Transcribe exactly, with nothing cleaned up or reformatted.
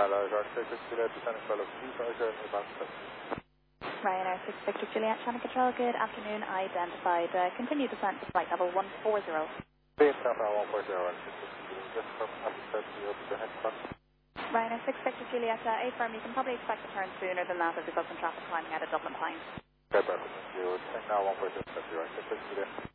Hello, Roger six Juliet, descending fellow, please Roger, about Ryanair six Victor Juliet, channel control, good afternoon, identified. Uh, continue descent to flight level one forty. Please, Alpha one forty, and six Victor Juliet, just from after thirty, open the head front. Ryanair six Victor Juliet, uh, A firm, you can probably expect to turn sooner than that as we've got some traffic climbing out of Dublin Pines. Okay, perfect, thank you. Descend now one forty, six Victor Juliet.